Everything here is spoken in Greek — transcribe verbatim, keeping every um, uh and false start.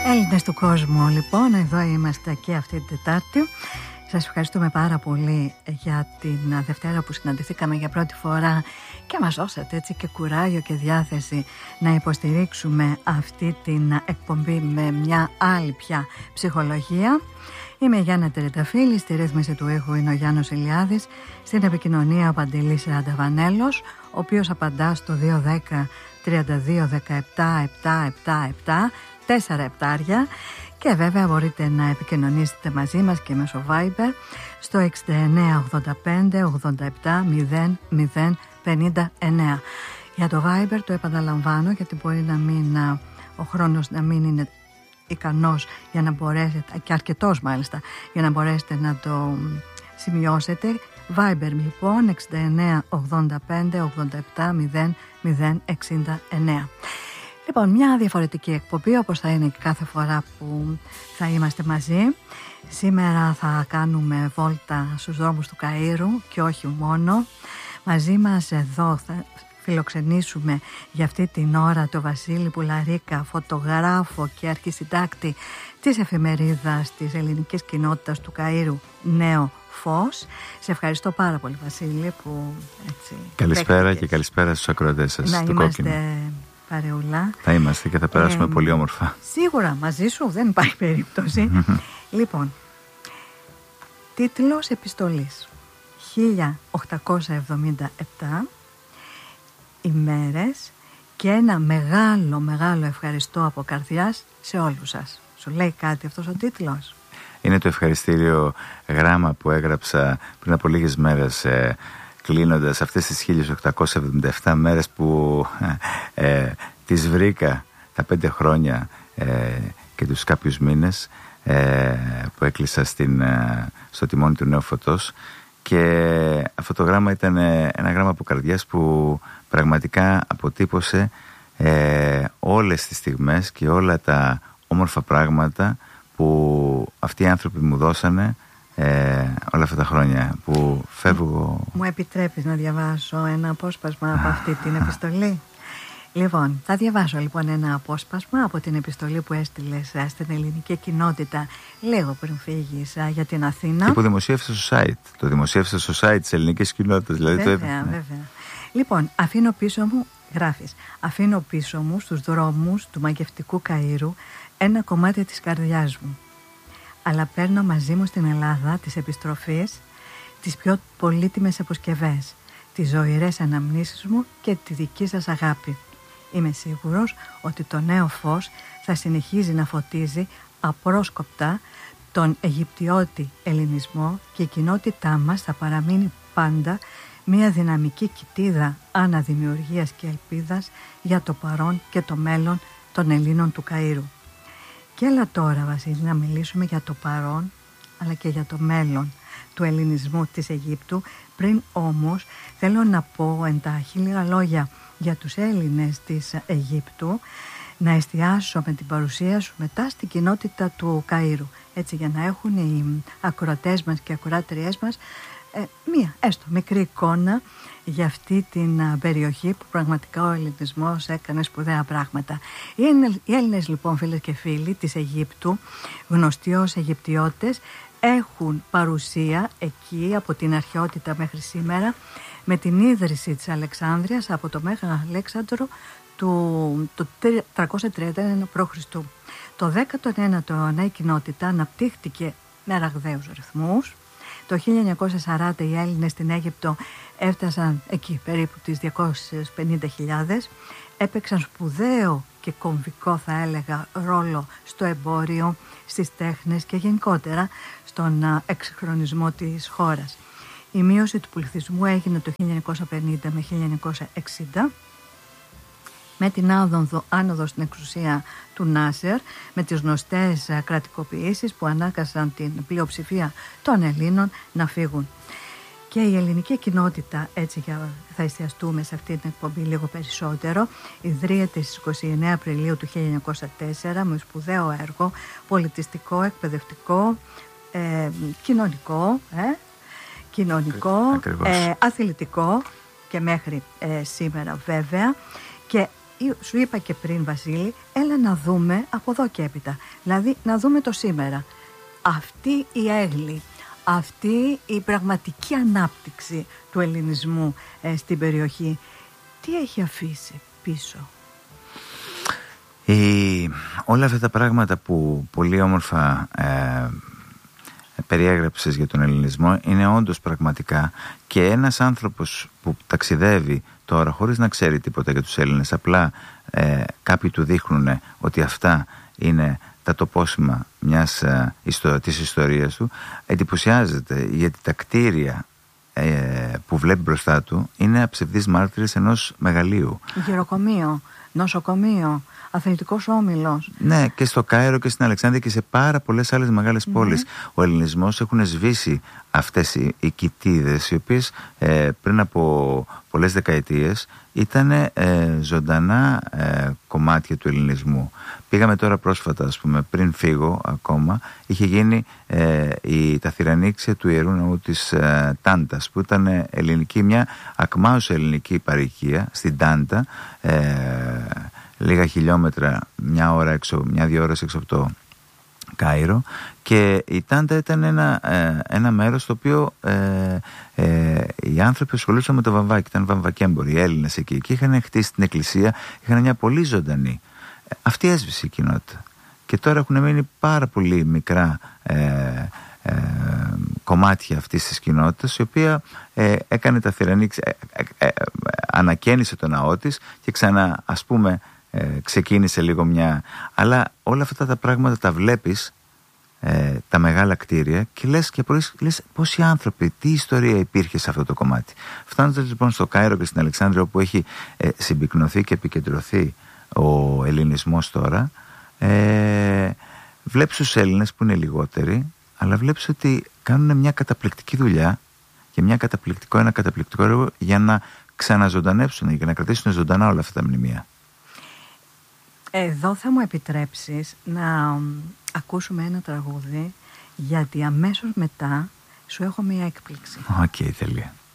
Έλληνες του κόσμου, λοιπόν, εδώ είμαστε και αυτή την Τετάρτη. Σας ευχαριστούμε πάρα πολύ για την Δευτέρα που συναντηθήκαμε για πρώτη φορά και μας δώσατε έτσι και κουράγιο και διάθεση να υποστηρίξουμε αυτή την εκπομπή με μια άλλη πια ψυχολογία. Είμαι η Γιάννα Τερεταφίλη, στη ρύθμιση του ήχου είναι ο Γιάννος Ηλιάδης, στην επικοινωνία ο Παντελής Ρανταβανέλος, ο οποίος απαντά στο δύο ένα μηδέν τρία δύο ένα επτά επτά επτά επτά, τέσσερα επτάρια, και βέβαια μπορείτε να επικοινωνήσετε μαζί μας και μέσω Viber στο εξήντα εννέα ογδόντα πέντε ογδόντα επτά μηδέν μηδέν πενήντα εννέα. Για το Viber το επαναλαμβάνω γιατί μπορεί να μην, ο χρόνος να μην είναι ικανός για να μπορέσετε, και αρκετός μάλιστα, για να μπορέσετε να το σημειώσετε. Viber λοιπόν εξήντα εννέα ογδόντα πέντε ογδόντα επτά μηδέν μηδέν εξήντα εννέα. Λοιπόν, μια διαφορετική εκπομπή όπως θα είναι και κάθε φορά που θα είμαστε μαζί. Σήμερα θα κάνουμε βόλτα στους δρόμους του Καΐρου και όχι μόνο. Μαζί μας εδώ θα φιλοξενήσουμε για αυτή την ώρα το Βασίλη Πουλαρίκα, φωτογράφο και αρχισυντάκτη της εφημερίδας της ελληνικής κοινότητας του Καΐρου Νέο Φως. Σε ευχαριστώ πάρα πολύ, Βασίλη, που έτσι... Καλησπέρα δέχτηκες. Και καλησπέρα στους ακροατές σας. Να είμαστε κόκκινο. Παρεούλα. Θα είμαστε και θα περάσουμε ε, πολύ όμορφα. Σίγουρα, μαζί σου δεν υπάρχει περίπτωση. Λοιπόν, τίτλος επιστολής χίλια οκτακόσια εβδομήντα επτά, ημέρες και ένα μεγάλο μεγάλο ευχαριστώ από καρδιάς σε όλους σας. Σου λέει κάτι αυτός ο τίτλος? Είναι το ευχαριστήριο γράμμα που έγραψα πριν από λίγες μέρες, ε, κλείνοντας αυτές τις χίλια οκτακόσιες εβδομήντα επτά μέρες που ε, τις βρήκα τα πέντε χρόνια ε, και τους κάποιους μήνες ε, που έκλεισα στην, ε, στο τιμόνι του Νέου Φωτός. Και αυτό το γράμμα ήταν ένα γράμμα από καρδιάς που πραγματικά αποτύπωσε ε, όλες τις στιγμές και όλα τα όμορφα πράγματα που αυτοί οι άνθρωποι μου δώσανε Ε, όλα αυτά τα χρόνια που φεύγω. Μου επιτρέπεις να διαβάσω ένα απόσπασμα από αυτή την επιστολή? Λοιπόν, θα διαβάσω λοιπόν ένα απόσπασμα από την επιστολή που έστειλες στην ελληνική κοινότητα λίγο πριν φύγεις για την Αθήνα. Και που δημοσίευσε στο site. Το δημοσίευσε στο site της ελληνικής κοινότητας. Δηλαδή βέβαια, το έπρεπε. βέβαια. Λοιπόν, αφήνω πίσω μου, γράφεις, αφήνω πίσω μου στους δρόμους του μαγευτικού Καΐρου ένα κομμάτι της καρδιάς μου. Αλλά παίρνω μαζί μου στην Ελλάδα τις επιστροφές, τις πιο πολύτιμες αποσκευές, τις ζωηρές αναμνήσεις μου και τη δική σας αγάπη. Είμαι σίγουρος ότι το νέο φως θα συνεχίζει να φωτίζει απρόσκοπτα τον Αιγυπτιώτη ελληνισμό και η κοινότητά μας θα παραμείνει πάντα μια δυναμική κοιτίδα αναδημιουργίας και ελπίδας για το παρόν και το μέλλον των Ελλήνων του Καΐρου. Και έλα τώρα, Βασίλη, να μιλήσουμε για το παρόν αλλά και για το μέλλον του ελληνισμού της Αιγύπτου. Πριν όμως θέλω να πω εντάχει λίγα λόγια για τους Έλληνες της Αιγύπτου, να εστιάσω με την παρουσία σου μετά στην κοινότητα του Καΐρου, έτσι για να έχουν οι ακροατές μας και οι ακροάτριές μας ε, μία έστω μικρή εικόνα για αυτή την περιοχή που πραγματικά ο ελληνισμός έκανε σπουδαία πράγματα. Οι Έλληνες λοιπόν, φίλες και φίλοι της Αιγύπτου, γνωστοί ως Αιγυπτιώτες, έχουν παρουσία εκεί από την αρχαιότητα μέχρι σήμερα, με την ίδρυση της Αλεξάνδρειας από το Μέγα Αλέξανδρο του το τριακόσια τριάντα ένα π.Χ. Το δέκατο ένατο αιώνα η κοινότητα αναπτύχθηκε με ραγδαίους ρυθμούς. Το χίλια εννιακόσια σαράντα οι Έλληνες στην Αίγυπτο έφτασαν εκεί περίπου τις διακόσιες πενήντα χιλιάδες. Έπαιξαν σπουδαίο και κομβικό, θα έλεγα, ρόλο στο εμπόριο, στις τέχνες και γενικότερα στον εξυγχρονισμό της χώρας. Η μείωση του πληθυσμού έγινε το χίλια εννιακόσια πενήντα με χίλια εννιακόσια εξήντα με την άνοδο, άνοδο στην εξουσία του Νάσερ, με τις γνωστές κρατικοποιήσεις που ανάγκασαν την πλειοψηφία των Ελλήνων να φύγουν. Και η ελληνική κοινότητα, έτσι θα εστιαστούμε σε αυτή την εκπομπή λίγο περισσότερο, ιδρύεται στις είκοσι εννέα Απριλίου του χίλια εννιακόσια τέσσερα με σπουδαίο έργο πολιτιστικό, εκπαιδευτικό, ε, κοινωνικό, ε, κοινωνικό ε, αθλητικό και μέχρι ε, σήμερα βέβαια, και σου είπα και πριν, Βασίλη, έλα να δούμε από εδώ και έπειτα. Δηλαδή να δούμε το σήμερα. Αυτή η έγλη, αυτή η πραγματική ανάπτυξη του ελληνισμού ε, στην περιοχή, τι έχει αφήσει πίσω? Η, όλα αυτά τα πράγματα που πολύ όμορφα ε, περιέγραψες για τον ελληνισμό είναι όντως πραγματικά, και ένας άνθρωπος που ταξιδεύει τώρα χωρίς να ξέρει τίποτα για τους Έλληνες, απλά ε, κάποιοι του δείχνουν ότι αυτά είναι τα τοπόσημα μιας ε, ιστο, της ιστορίας του, εντυπωσιάζεται, γιατί τα κτίρια ε, που βλέπει μπροστά του είναι αψευδείς μάρτυρες ενός μεγαλείου. Γεροκομείο, νοσοκομείο, αθλητικός όμιλος. Ναι, και στο Κάιρο και στην Αλεξάνδρεια και σε πάρα πολλές άλλες μεγάλες mm-hmm. πόλεις. Ο ελληνισμός έχουν σβήσει αυτές οι, οι κοιτίδες, οι οποίες ε, πριν από πολλές δεκαετίες ήταν ε, ζωντανά ε, κομμάτια του ελληνισμού. Πήγαμε τώρα πρόσφατα, ας πούμε, πριν φύγω ακόμα, είχε γίνει ε, η, τα θυραννήξια του Ιερού Ναού της ε, Τάντας, που ήταν ελληνική, μια ακμάουσα ελληνική παροικία στην Τάντα, ε, λίγα χιλιόμετρα, μια ώρα έξω, μια-δύο ώρες έξω από το Κάιρο, και η Τάντα ήταν ένα, ε, ένα μέρος στο οποίο ε, ε, οι άνθρωποι ασχολούσαν με το βαμβάκι, ήταν βαμβακέμποροι, οι Έλληνες εκεί, και είχαν χτίσει την εκκλησία, είχαν μια πολύ ζωντανή. Αυτή έσβησε η κοινότητα και τώρα έχουν μείνει πάρα πολύ μικρά ε, ε, κομμάτια αυτής της κοινότητας, η οποία ε, έκανε τα θυραννήξια, ε, ε, ε, ανακαίνισε το ναό της και ξανά, ας πούμε, ε, ξεκίνησε λίγο μια... Αλλά όλα αυτά τα πράγματα τα βλέπεις, ε, τα μεγάλα κτίρια, και λες, και μπορείς, λες πόσοι άνθρωποι, τι ιστορία υπήρχε σε αυτό το κομμάτι. Φτάνοντας λοιπόν στο Κάιρο και στην Αλεξάνδρεια, όπου έχει ε, συμπυκνωθεί και επικεντρωθεί ο ελληνισμός τώρα, ε, βλέπεις τους Έλληνες που είναι λιγότεροι, αλλά βλέπεις ότι κάνουν μια καταπληκτική δουλειά και μια καταπληκτικό, ένα καταπληκτικό έργο για να ξαναζωντανέψουν, για να κρατήσουν ζωντανά όλα αυτά τα μνημεία. Εδώ θα μου επιτρέψεις να ακούσουμε ένα τραγούδι, γιατί αμέσως μετά σου έχω μια έκπληξη. Οκ, okay, τέλεια.